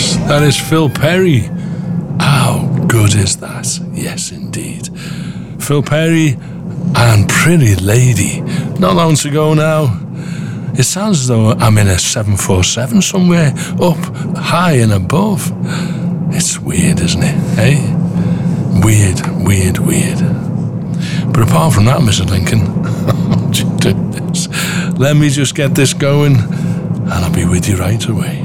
Yes, that is Phil Perry. How good is that? Yes, indeed. Phil Perry and Pretty Lady. Not long to go now. It sounds as though I'm in a 747 somewhere, up high and above. It's weird, isn't it? Eh? Weird. But apart from that, Mr. Lincoln, let me just get this going, and I'll be with you right away.